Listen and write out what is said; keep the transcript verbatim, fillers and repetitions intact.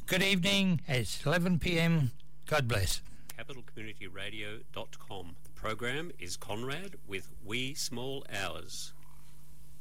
Good evening. It's eleven p m. God bless. capital community radio dot com. The program is Conrad with Wee Small Hours.